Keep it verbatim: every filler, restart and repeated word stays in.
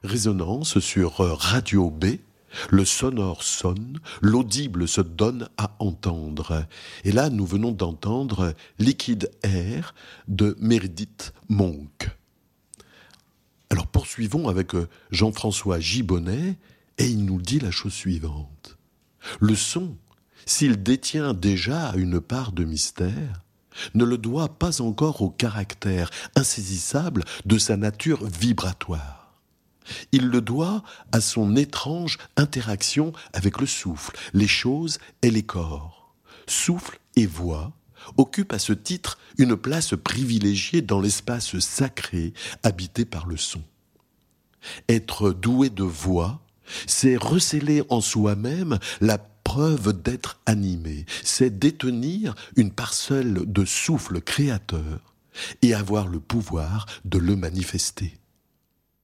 Résonance sur Radio B. Le sonore sonne, l'audible se donne à entendre. Et là, nous venons d'entendre Liquid Air de Meredith Monk. Alors poursuivons avec Jean-François Gibonnet, et il nous dit la chose suivante. Le son, s'il détient déjà une part de mystère, ne le doit pas encore au caractère insaisissable de sa nature vibratoire. Il le doit à son étrange interaction avec le souffle, les choses et les corps. Souffle et voix occupent à ce titre une place privilégiée dans l'espace sacré habité par le son. Être doué de voix, c'est recéler en soi-même la preuve d'être animé, c'est détenir une parcelle de souffle créateur et avoir le pouvoir de le manifester.